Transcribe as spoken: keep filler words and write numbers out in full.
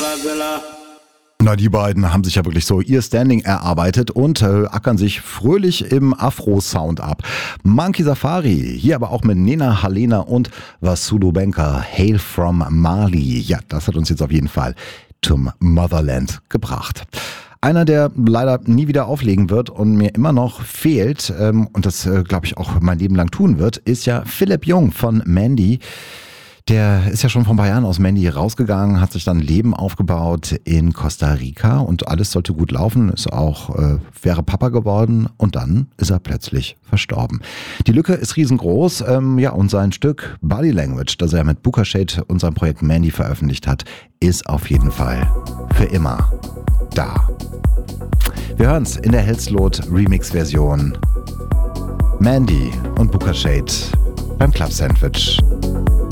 Na, die beiden haben sich ja wirklich so ihr Standing erarbeitet und äh, ackern sich fröhlich im Afro-Sound ab. Monkey Safari, hier aber auch mit Nena Halena und Vasulu Banker, Hail from Mali. Ja, das hat uns jetzt auf jeden Fall zum Motherland gebracht. Einer, der leider nie wieder auflegen wird und mir immer noch fehlt ähm, und das, äh, glaube ich, auch mein Leben lang tun wird, ist ja Philipp Jung von Mandy. Der ist ja schon vor ein paar Jahren aus Mandy rausgegangen, hat sich dann ein Leben aufgebaut in Costa Rica und alles sollte gut laufen, ist auch, äh, wäre Papa geworden und dann ist er plötzlich verstorben. Die Lücke ist riesengroß, ähm, ja, und sein Stück Body Language, das er mit Booker Shade und seinem Projekt Mandy veröffentlicht hat, ist auf jeden Fall für immer da. Wir hören's in der Hellslot Remix-Version. Mandy und Booker Shade beim Club Sandwich.